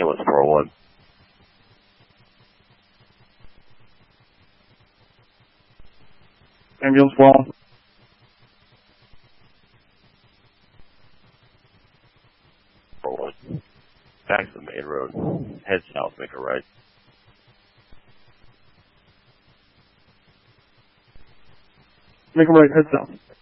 Ambulance 401. Ambulance 401. Back to the main road. Head south, make a right. Make a right, head south.